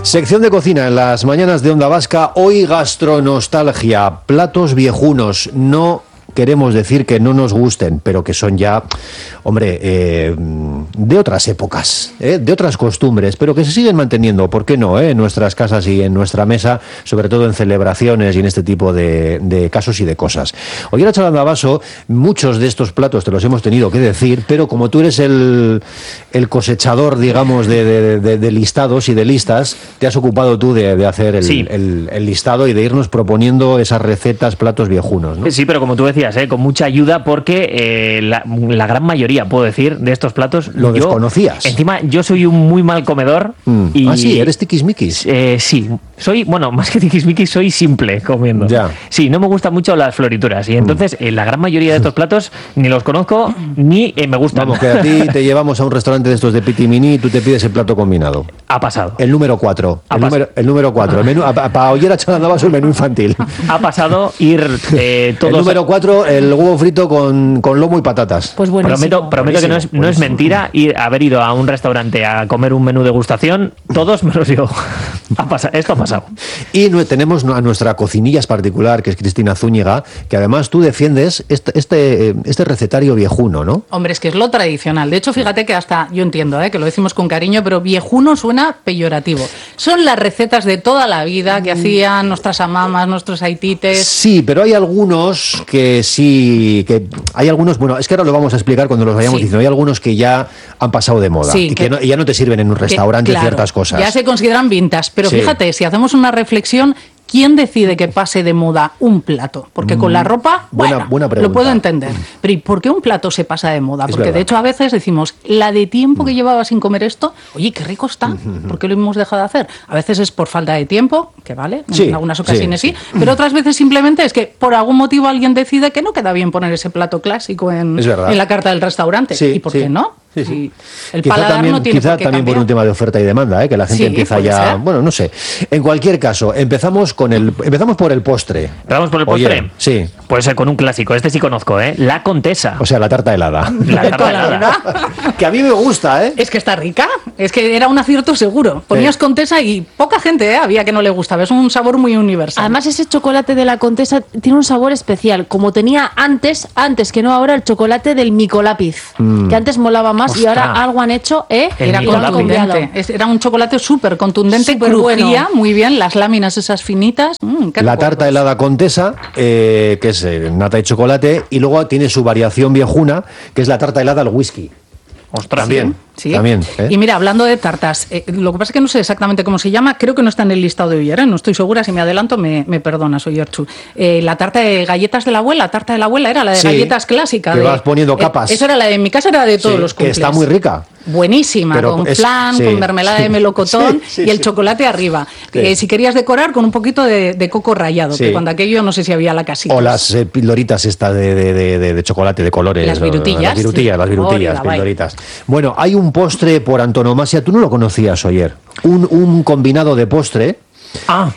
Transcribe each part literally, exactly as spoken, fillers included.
Sección de cocina en las mañanas de Onda Vasca. Hoy gastronostalgia, platos viejunos. No queremos decir que no nos gusten, pero que son ya, hombre, eh, de otras épocas, eh, de otras costumbres, pero que se siguen manteniendo, ¿por qué no?, eh, en nuestras casas y en nuestra mesa, sobre todo en celebraciones y en este tipo de, de casos y de cosas. Hoy en la charla de Vaso, muchos de estos platos te los hemos tenido que decir, pero como tú eres el, el cosechador, digamos, de, de, de, de listados y de listas, te has ocupado tú de, de hacer el, sí. el, el listado y de irnos proponiendo esas recetas, platos viejunos, ¿no? Sí, pero como tú decías, ¿eh? con mucha ayuda, porque eh, la, la gran mayoría, puedo decir, de estos platos lo yo, desconocías. Encima, yo soy un muy mal comedor. Mm. Y, ah, sí, eres tiquismiquis. Eh, sí, soy, bueno, más que tiquismiquis, soy simple comiendo. Ya. Sí, no me gustan mucho las florituras. Y entonces, mm. eh, la gran mayoría de estos platos ni los conozco ni eh, me gustan. Vamos, que a ti te llevamos a un restaurante de estos de Pitimini y tú te pides el plato combinado. Ha pasado. El número cuatro. Ha el, pas- número, el número cuatro. El menú, para oír a Chalanda el menú infantil. Ha pasado ir eh, todos... El número cuatro, el huevo frito con, con lomo y patatas. Pues buenísimo. Prometo, prometo que no es, no es mentira ir, haber ido a un restaurante a comer un menú degustación, todos menos yo. Ha pasado, esto ha pasado. Y no, tenemos a nuestra cocinilla particular, que es Cristina Zúñiga, que además tú defiendes este, este, este recetario viejuno, ¿no? Hombre, es que es lo tradicional. De hecho, fíjate que hasta, yo entiendo ¿eh? que lo decimos con cariño, pero viejuno suena peyorativo. Son las recetas de toda la vida que hacían nuestras amamas, nuestros aitites. Sí, pero hay algunos que sí, que hay algunos, bueno, es que ahora lo vamos a explicar cuando los vayamos sí. diciendo, hay algunos que ya han pasado de moda sí, y que, que no, ya no te sirven en un restaurante que, claro, ciertas cosas. Ya se consideran vintage, pero sí. fíjate, si hacemos una reflexión, ¿quién decide que pase de moda un plato? Porque con la ropa, buena, bueno, buena pregunta. Lo puedo entender. Pero ¿y por qué un plato se pasa de moda? Es Porque verdad. de hecho a veces decimos, la de tiempo que llevaba sin comer esto, oye, qué rico está, ¿por qué lo hemos dejado de hacer? A veces es por falta de tiempo, que vale, sí, en algunas ocasiones sí, sí, sí, pero otras veces simplemente es que por algún motivo alguien decide que no queda bien poner ese plato clásico en, en la carta del restaurante. Sí, ¿Y por sí. qué no? Sí, sí. El quizá paladar también, no tiene quizá por qué también cambiar. por un tema de oferta y demanda, ¿eh? Que la gente Sí, empieza ya, ser. bueno, no sé. En cualquier caso, empezamos con el, empezamos por el postre. ¿Empezamos por el postre? Oye, sí. Pues eh, con un clásico, este sí conozco, ¿eh? La Contesa. O sea, la tarta helada. La tarta helada. Que a mí me gusta, ¿eh? Es que está rica, es que era un acierto seguro. Ponías Sí. Contesa y poca gente ¿eh? había que no le gustaba, es un sabor muy universal. Además, ese chocolate de la Contesa tiene un sabor especial, como tenía antes, antes que no ahora, el chocolate del micolápiz, Mm. que antes molaba más. Ostras. Y ahora algo han hecho, ¿eh? El Era Y lo han micolápiz. cambiado. contundente, es- era un chocolate súper contundente, Súper crujía bueno. muy bien, las láminas esas finitas. Mm, qué La recuerdos. tarta helada Contesa, eh, que es eh, nata y chocolate, y luego tiene su variación viejuna, que es la tarta helada al whisky. Ostras. También. Sí. También, ¿eh? Y mira, hablando de tartas, eh, lo que pasa es que no sé exactamente cómo se llama, creo que no está en el listado de hoy, ¿eh? No estoy segura, si me adelanto me, me perdonas, soy Orchu. Eh, la tarta de galletas de la abuela, la tarta de la abuela era la de Sí, galletas clásica. que de- vas poniendo eh, capas. esa era la de en mi casa, era de todos Sí, los que cumples. está muy rica. Buenísima, Pero con es- flan, sí, con mermelada sí, de melocotón sí, sí, y el sí. chocolate arriba. Sí. Eh, si querías decorar, con un poquito de, de coco rallado, Sí. que cuando aquello no sé si había la casita. O las eh, pildoritas estas de, de, de, de- de chocolate de colores. Las o- virutillas, Las virutillas, sí. las virutillas, Hola, bye. pildoritas. Bueno, hay un postre por antonomasia, tú no lo conocías ayer. Un, un combinado de postre Ah,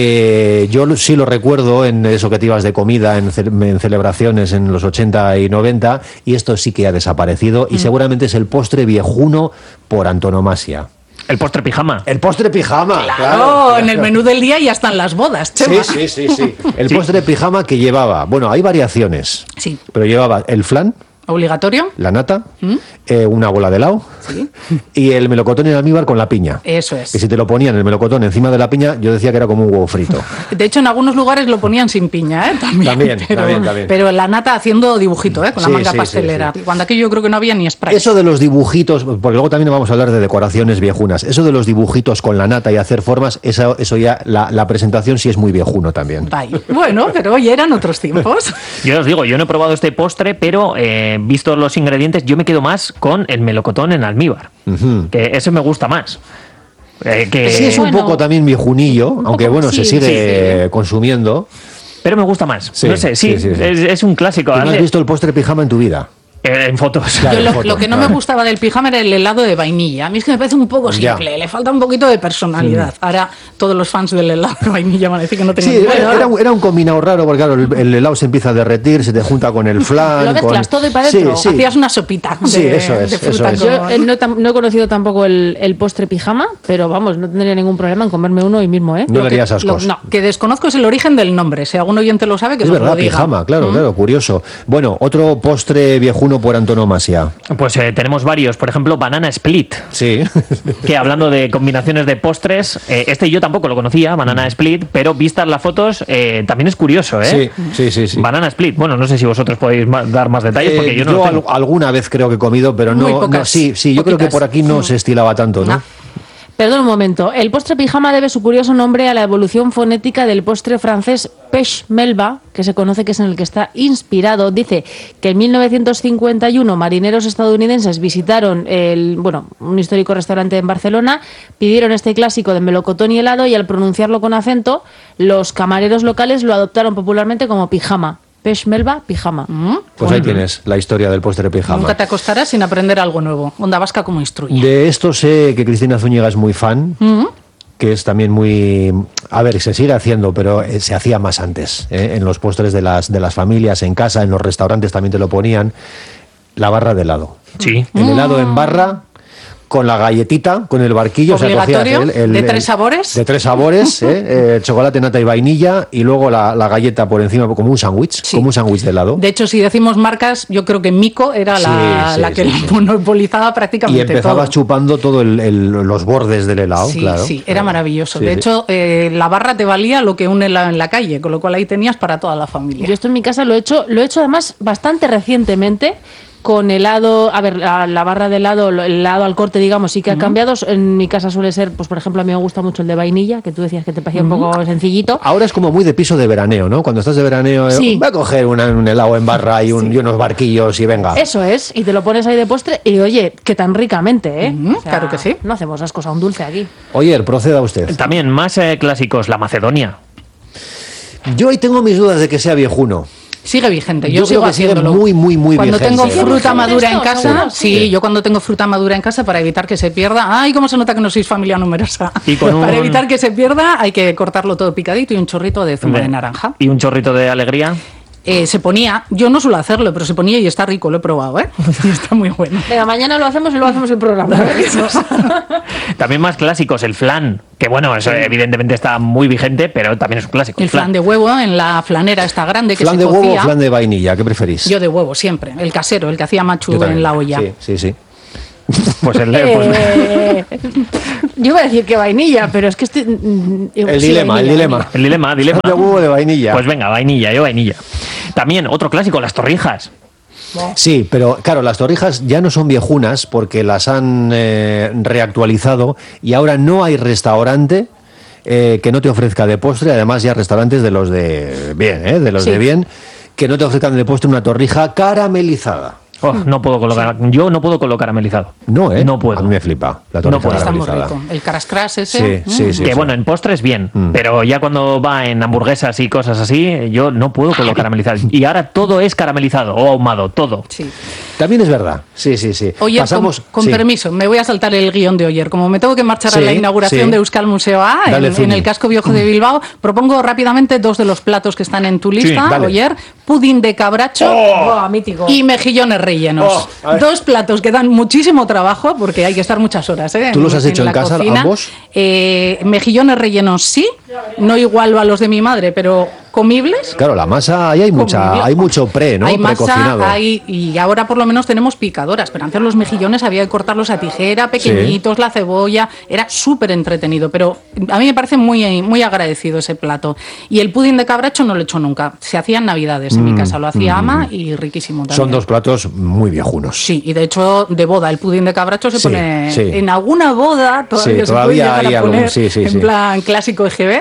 que yo sí lo recuerdo en eso que te ibas de comida, en, ce- en celebraciones en los ochenta y noventa, y esto sí que ha desaparecido, Mm. y seguramente es el postre viejuno por antonomasia. el postre pijama. El postre pijama, claro. Claro, en el menú del día ya están las bodas, Sí, Chema. sí, sí, sí. El Sí. postre pijama que llevaba, bueno, hay variaciones, Sí. pero llevaba el flan, ¿Obligatorio? la nata, eh, una bola de helado y el melocotón en almíbar con la piña. Eso es. Que si te lo ponían el melocotón encima de la piña, yo decía que era como un huevo frito. De hecho, en algunos lugares lo ponían sin piña, ¿eh? También. También, pero, también, también. pero la nata haciendo dibujito, ¿eh? Con Sí, la manga sí, pastelera. sí, sí. Cuando aquello yo creo que no había ni spray. Eso de los dibujitos, porque luego también vamos a hablar de decoraciones viejunas, eso de los dibujitos con la nata y hacer formas, eso, eso ya, la, la presentación sí es muy viejuno también. Bye. Bueno, pero hoy eran otros tiempos. Yo os digo, yo no he probado este postre, pero eh, visto los ingredientes, yo me quedo más con el melocotón en almíbar. Ujú. Que eso me gusta más. Eh, que, Sí, es un Bueno, poco también viejunillo, aunque poco, bueno, se sí, sigue consumiendo. Pero me gusta más. Sí, no sé, sí, sí, sí, sí. Es, es un clásico. ¿Tú no has Hace- visto el postre pijama en tu vida? Eh, en fotos. Claro, Yo lo, fotos, lo que no claro. me gustaba del pijama era el helado de vainilla. A mí es que me parece un poco Ya. simple, le falta un poquito de personalidad. Ahora todos los fans del helado de vainilla van a decir que no tengo Sí, ni era, idea. era un, era un combinado raro, porque claro, el, el helado se empieza a derretir, se te junta con el flan. Lo mezclas con... todo y para Sí, dentro. sí. Hacías una sopita de, Sí, eso es, de fruta eso es. con- Yo eh, no, tam- no he conocido tampoco el, el postre pijama, pero vamos, no tendría ningún problema en comerme uno hoy mismo, ¿eh? No le que- harías ascos. lo- no, que desconozco es el origen del nombre. Si algún oyente lo sabe, que Es nos lo verdad, diga. pijama, claro, claro, curioso. Bueno, otro postre viejuno por antonomasia. Pues eh, tenemos varios, por ejemplo, Banana Split, Sí. que hablando de combinaciones de postres, eh, este yo tampoco lo conocía, Banana Split, pero vistas las fotos eh, también es curioso, ¿eh? Sí, sí, sí, sí. Banana Split, bueno, no sé si vosotros podéis ma- dar más detalles, porque Eh, yo no lo al- tengo. alguna vez creo que he comido, pero Muy no, no. pocas, Sí, sí, yo creo que poquitas. por aquí no se estilaba tanto, ¿no? No. Perdón un momento. El postre pijama debe su curioso nombre a la evolución fonética del postre francés pêche melba, que se conoce que es en el que está inspirado. Dice que en mil novecientos cincuenta y uno marineros estadounidenses visitaron el, bueno, un histórico restaurante en Barcelona, pidieron este clásico de melocotón y helado y al pronunciarlo con acento, los camareros locales lo adoptaron popularmente como pijama. Pêche melba, pijama. Pues ahí tienes la historia del postre pijama. Nunca te acostarás sin aprender algo nuevo. Onda Vasca como instruye. De esto sé que Cristina Zúñiga es muy fan, que es también muy... A ver, se sigue haciendo, pero eh, se hacía más antes. ¿eh? En los postres de las, de las familias, en casa, en los restaurantes también te lo ponían. La barra de helado. Sí. El helado en barra, con la galletita, con el barquillo. o sea, cogías Obligatorio, de tres sabores. De tres sabores, ¿eh? Eh, chocolate, nata y vainilla, y luego la, la galleta por encima, como un sándwich, Sí. como un sándwich de helado. De hecho, si decimos marcas, yo creo que Mico era la, Sí, sí, la que sí, sí. monopolizaba Y prácticamente empezabas todo. chupando todo el, el- los bordes del helado, Sí, claro. sí, era maravilloso. Sí, de sí. hecho, eh, la barra te valía lo que un helado en la calle, con lo cual ahí tenías para toda la familia. Yo esto en mi casa lo he hecho, lo he hecho además bastante recientemente con helado, a ver, la, la barra de helado, el helado al corte, digamos, sí que ha cambiado. En mi casa suele ser, pues por ejemplo, a mí me gusta mucho el de vainilla, que tú decías que te parecía un poco sencillito. Ahora es como muy de piso de veraneo, ¿no? Cuando estás de veraneo, eh, Sí. voy a coger una- un helado en barra y, un- y unos barquillos y venga. Eso es, y te lo pones ahí de postre y oye, que tan ricamente, ¿eh? Ujú, claro que sí. No hacemos ascos a un dulce aquí. Oye, proceda usted. También más eh, clásicos, la Macedonia. Yo ahí tengo mis dudas de que sea viejuno. Sigue vigente, yo, Yo sigo creo que sigue haciéndolo. muy, muy, muy Cuando vigente, tengo la fruta verdad. madura en ¿Esto, casa, seguro? sí, Sí. yo cuando tengo fruta madura en casa, para evitar que se pierda, ay, cómo se nota que no sois familia numerosa. Y con Para un- evitar que se pierda, hay que cortarlo todo picadito y un chorrito de zumo de naranja. Y un chorrito de alegría. Eh, se ponía, yo no suelo hacerlo, pero se ponía y está rico, lo he probado, ¿eh? Y está muy bueno. Venga, mañana lo hacemos y luego hacemos el programa. También más clásicos, el flan, que bueno, eso evidentemente está muy vigente, pero también es un clásico. El flan de huevo en la flanera esta grande que ¿Flan se de huevo cocía. o flan de vainilla? ¿Qué preferís? Yo de huevo, siempre. El casero, el que hacía Machu Yo también. en la olla. Sí, sí, sí. Pues el de- pues- Eh, yo iba a decir que vainilla, pero es que estoy... mm, El sí, dilema, el vainilla, dilema. vainilla. el dilema, dilema. Flan de huevo o de vainilla. Pues venga, vainilla, yo vainilla. También otro clásico, las torrijas. Sí, pero claro, las torrijas ya no son viejunas porque las han eh, reactualizado y ahora no hay restaurante eh, que no te ofrezca de postre, además ya restaurantes de los de bien, ¿eh? de los Sí. de bien, que no te ofrezcan de postre una torrija caramelizada. Oh, no puedo colocar, yo no puedo colocar caramelizado. No, ¿eh? No puedo. A mí me flipa la No torrija puedo. Está muy caramelizada. rico. El carascras ese. Sí, sí, mm. sí. Que bueno, en postres bien, pero ya cuando va en hamburguesas y cosas así, yo no puedo con lo caramelizado. Y ahora todo es caramelizado o ahumado, todo. Sí. También es verdad. Sí, sí, sí. Oyer, Pasamos, con, con sí. permiso, me voy a saltar el guión de Oyer. Como me tengo que marchar Sí, a la inauguración sí. de Euskal Museo A Dale, en, Zuni. en el casco viejo de Bilbao, propongo rápidamente dos de los platos que están en tu lista, dale. Oyer. Pudín de cabracho Buah, mítico. y mejillones rellenos. Oh, a ver. Dos platos que dan muchísimo trabajo porque hay que estar muchas horas. ¿eh? ¿Tú los has hecho en la casa, cocina. ambos? Eh, mejillones rellenos sí, no igual a los de mi madre, pero comibles. Claro, la masa, ahí hay mucha, Comible. hay mucho pre, ¿no? Hay masa, Precocinado. hay, y ahora por lo menos tenemos picadoras, pero antes los mejillones había que cortarlos a tijera, pequeñitos, la cebolla, era súper entretenido, pero a mí me parece muy, muy agradecido ese plato. Y el pudín de cabracho no lo he hecho nunca, se hacía en Navidades en mi casa, lo hacía ama y riquísimo también. Son dos platos muy viejunos. Sí, y de hecho de boda el pudín de cabracho se Sí, pone sí. en alguna boda, todavía Sí, se todavía puede llegar hay a algún- poner sí, sí, en sí. plan clásico E G B,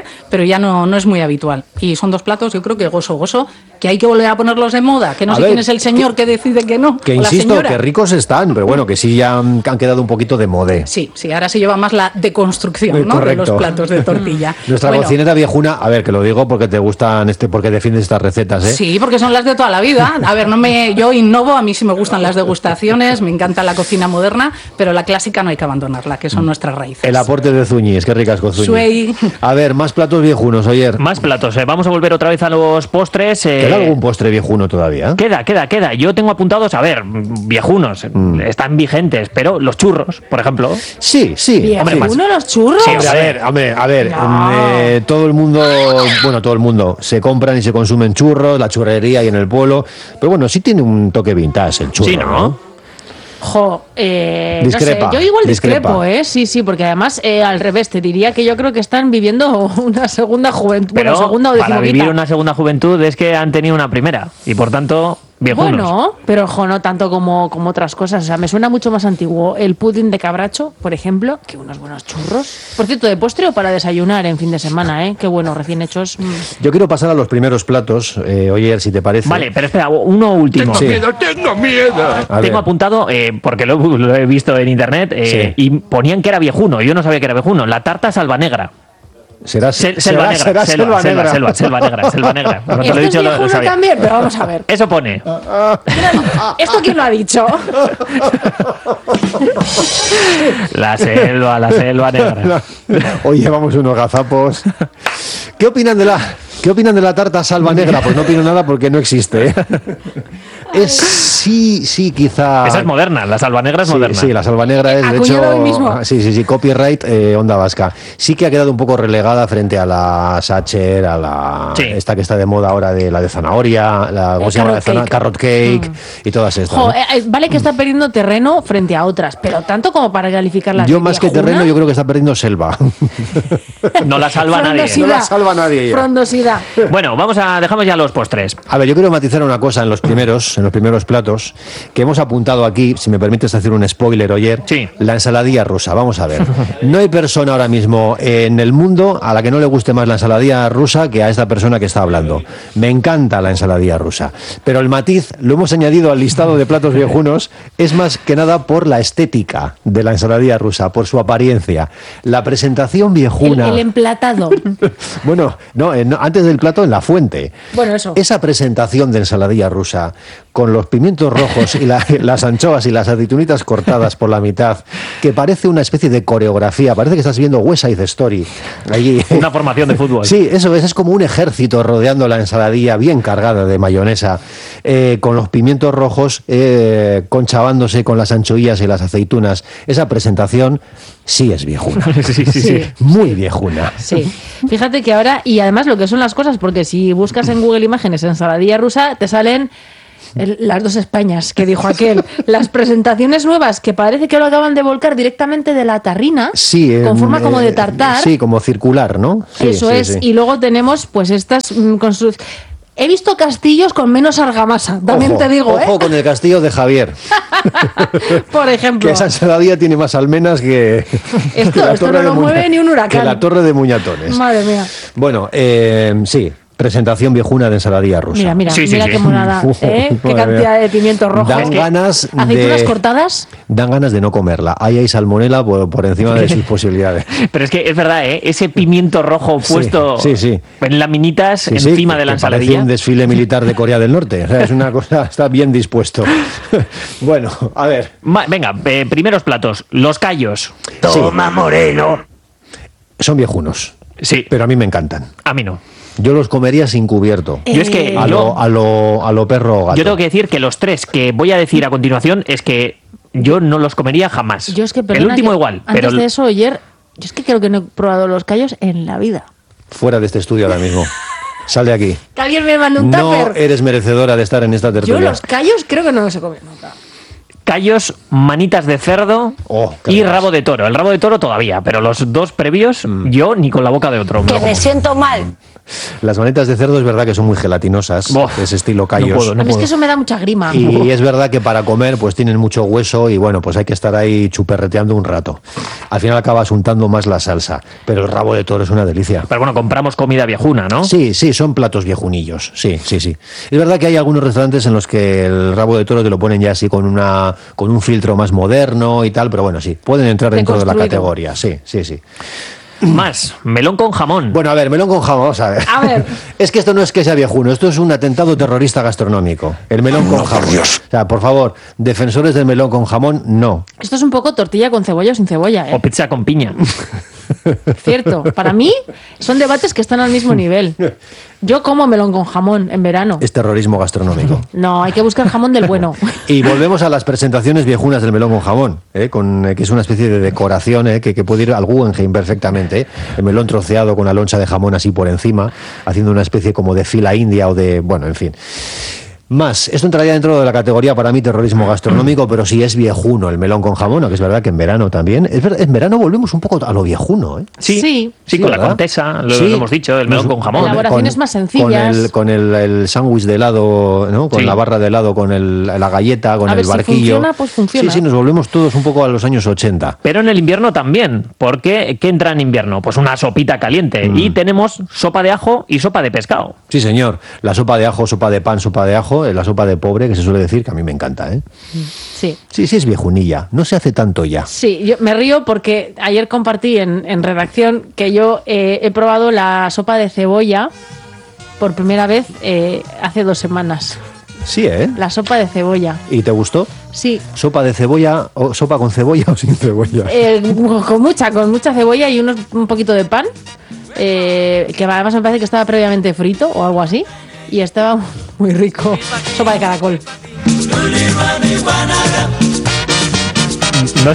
ocurre, pero ya no, no es muy habitual. Y son dos platos, yo creo que gozo, gozo, que hay que volver a ponerlos de moda, que no A sé ver, quién es el señor que, que decide que no. Que o la insisto, señora. que ricos están, pero bueno, que sí ya han, han quedado un poquito de modé. Sí, sí, ahora se lleva más la deconstrucción, ¿no? De los platos de tortilla. Nuestra Bueno, cocinera viejuna, a ver, que lo digo porque te gustan, este, porque defiendes estas recetas, ¿eh? Sí, porque son las de toda la vida. A ver, no me, yo innovo, a mí sí me gustan las degustaciones, me encanta la cocina moderna, pero la clásica no hay que abandonarla, que son nuestras raíces. El aporte de Zuñis, qué ricas con Zuñis. Suey. A ver, más platos viejunos, oyer. Más platos. eh, Vamos a volver otra vez a los postres. eh, ¿Queda algún postre viejuno todavía? Queda, queda, queda. Yo tengo apuntados, a ver, viejunos, Mm. están vigentes, pero los churros, por ejemplo. Sí, sí. Hombre, más- ¿Uno los churros? Sí, Hombre, a ver, hombre, a ver, No. eh, todo el mundo, bueno, todo el mundo, se compran y se consumen churros, la churrería y en el pueblo, pero bueno, sí tiene un toque vintage el churro, Sí, ¿no? Jo, eh, Discrepa, no sé, yo igual discrepa. discrepo, ¿eh? Sí, sí, porque además, eh, al revés, te diría que yo creo que están viviendo una segunda juventud, Pero bueno, segunda o para decimoquinta. vivir una segunda juventud es que han tenido una primera y por tanto, viejunos. Bueno, pero jo, no tanto como, como otras cosas. O sea, me suena mucho más antiguo el pudding de cabracho, por ejemplo, que unos buenos churros. Por cierto, de postre o para desayunar en fin de semana, ¿eh? Qué bueno, recién hechos. Mm. Yo quiero pasar a los primeros platos, eh, oyer, si te parece. Vale, pero espera, uno último. Sí. tengo miedo. A ver. Tengo apuntado, eh, porque lo, lo he visto en internet, eh, Sí. y ponían que era viejuno. Yo no sabía que era viejuno. La tarta salva negra. Será, Sel- será- selva negra, será selva, selva, selva, selva negra, selva negra. Cuando te Esto lo he es dicho, lo- lo viejuno sabía. también, pero vamos a ver. Eso pone. ¿Esto quién lo ha dicho? La selva, la selva negra. Hoy llevamos unos gazapos. ¿Qué opinan de la, qué opinan de la tarta salva negra? Pues no opino nada porque no existe, ¿eh? Es sí, sí, quizá. Esa es moderna, la salva negra es Sí, moderna. sí, la salva negra es, de Acuñado hecho, hoy mismo. sí, sí, sí, copyright, eh, Onda Vasca. Sí que ha quedado un poco relegada frente a la Sacher, a la Sí. esta que está de moda ahora de la de zanahoria, la ¿cómo El se llama? La carrot zana- cake. carrot cake y todas estas. Jo, ¿no? eh, eh, vale que está perdiendo terreno frente a otras, pero tanto como para calificarlas Yo de más que viejuna. terreno, yo creo que está perdiendo selva. No la salva nadie. Frondosidad. No la salva nadie ya. Frondosidad. Bueno, vamos a dejamos ya los postres. A ver, yo quiero matizar una cosa en los primeros, en los primeros platos, que hemos apuntado aquí, si me permites hacer un spoiler, oyer, Sí. la ensaladilla rusa. Vamos a ver. No hay persona ahora mismo en el mundo a la que no le guste más la ensaladilla rusa que a esta persona que está hablando. Me encanta la ensaladilla rusa. Pero el matiz, lo hemos añadido al listado de platos viejunos, es más que nada por la estética de la ensaladilla rusa, por su apariencia. La presentación El, viejuna. el emplatado. Bueno, no, eh, no, antes del plato en la fuente. Bueno, eso. Esa presentación de ensaladilla rusa con los pimientos rojos y la- las anchoas y las aceitunitas cortadas por la mitad, que parece una especie de coreografía, parece que estás viendo West Side Story. Allí. Una formación de fútbol. Sí, eso es, es como un ejército rodeando la ensaladilla bien cargada de mayonesa, eh, con los pimientos rojos eh, conchavándose con las anchoillas y las aceitunas. Esa presentación sí es viejuna. Sí, sí, sí. Sí. Muy viejuna. Sí, fíjate que ahora, y además lo que son las cosas, porque si buscas en Google Imágenes ensaladilla rusa, te salen el- las dos Españas, que dijo aquel, las presentaciones nuevas que parece que lo acaban de volcar directamente de la tarrina, Sí, con em, forma como eh, de tartar. Sí, como circular, ¿no? Sí, Eso sí, es, sí. y luego tenemos pues estas mm, constru- He visto castillos con menos argamasa, también Ojo, te digo, ojo ¿eh? con el castillo de Javier, Por ejemplo. que esa ensaladilla tiene más almenas que, Esto- que la esto torre no de lo Muña- mueve ni un huracán. que la torre de Muñatones. Madre mía. Bueno, eh, sí, presentación viejuna de ensaladilla rusa. Mira, mira, Sí, sí, mira sí. qué monada, ¿eh? Qué Madre cantidad mía. de pimientos rojos. Dan Es que- ganas Aceitunas de- cortadas. Dan ganas de no comerla. Ahí hay salmonela por, por encima de sus posibilidades. Pero es que es verdad, ¿eh? Ese pimiento rojo Sí, puesto sí, sí. en laminitas Sí, sí, encima que- de la que parece ensaladilla. un desfile militar de Corea del Norte. O sea, es una cosa, está bien dispuesto. Bueno, a ver. Ma- Venga, eh, primeros platos. Los callos. Toma, Moreno. Son viejunos, Sí, pero a mí me encantan. a mí no. Yo los comería sin cubierto. Yo es que Eh, A yo, lo, a lo, a lo perro o gato. yo tengo que decir que los tres que voy a decir a continuación es que yo no los comería jamás. Yo es que, El perdona, último que igual, Antes pero de eso, ayer, yo es que creo que no he probado los callos en la vida. Fuera de este estudio ahora mismo. Sal de aquí. Que alguien me mande un No tupper. eres merecedora de estar en esta Yo tertulia. los callos creo que no los he comido nunca. callos, manitas de cerdo Oh, qué y ricas. rabo de toro. El rabo de toro todavía, pero los dos previos, Mm. yo ni con la boca de otro. Que me siento mal. Las manitas de cerdo es verdad que son muy gelatinosas, Boh, ese estilo no callos. puedo, no A mí es que eso me da mucha grima. Y es verdad que para comer pues tienen mucho hueso y bueno, pues hay que estar ahí chuperreteando un rato. Al final acabas untando más la salsa, pero el rabo de toro es una delicia. Pero bueno, compramos comida viejuna, ¿no? Sí, sí, son platos viejunillos, sí, sí, sí. Es verdad que hay algunos restaurantes en los que el rabo de toro te lo ponen ya así con una con un filtro más moderno y tal, pero bueno, sí, pueden entrar dentro de la Deconstruido. categoría, sí, sí, sí. Más, melón con jamón. Bueno, a ver, melón con jamón, vamos a ver. A ver. Es que esto no es que sea viejuno, esto es un atentado terrorista gastronómico. El melón con jamón. O sea, por favor, defensores del melón con jamón, no. Esto es un poco tortilla con cebolla o sin cebolla, O ¿eh? pizza con piña. Cierto. Para mí son debates que están al mismo nivel. Yo como melón con jamón en verano. Es terrorismo gastronómico. No, hay que buscar jamón del bueno. Y volvemos a las presentaciones viejunas del melón con jamón, ¿eh? Con, eh, que es una especie de decoración ¿eh? que, que puede ir al Guggenheim perfectamente. ¿eh? El melón troceado con la loncha de jamón así por encima, haciendo una especie como de fila india o de... Bueno, en fin. Más, esto entraría dentro de la categoría para mí terrorismo gastronómico, pero sí es viejuno el melón con jamón, aunque es verdad que en verano también. Es verdad, en verano volvemos un poco a lo viejuno, ¿eh? Sí, Sí. sí, con la ¿verdad? contesa, lo, Sí. lo hemos dicho, el melón Nos- con jamón. Elaboraciones más sencillas. Con el, con el, el sándwich de helado, ¿no? Con Sí. la barra de helado, con el, la galleta, con A el ver, si barquillo. funciona, pues funciona. Sí, sí, nos volvemos todos un poco a los años ochenta. Pero en el invierno también, porque ¿qué entra en invierno? Pues una sopita caliente. Mm. Y tenemos sopa de ajo y sopa de pescado. Sí, señor. La sopa de ajo, sopa de pan, sopa de ajo, eh, la sopa de pobre, que se suele decir, que a mí me encanta, ¿eh? Sí. Sí, sí, es viejunilla. No se hace tanto ya. Sí, yo me río porque ayer compartí en, en redacción que yo eh, he probado la sopa de cebolla por primera vez eh, hace dos semanas. Sí, ¿eh? La sopa de cebolla. ¿Y te gustó? Sí, ¿Sopa de cebolla o sopa con cebolla o sin cebolla? eh, con mucha, con mucha cebolla y unos, un poquito de pan, eh, que además me parece que estaba previamente frito o algo así, y estaba muy rico. Sopa de caracol. Marihuana.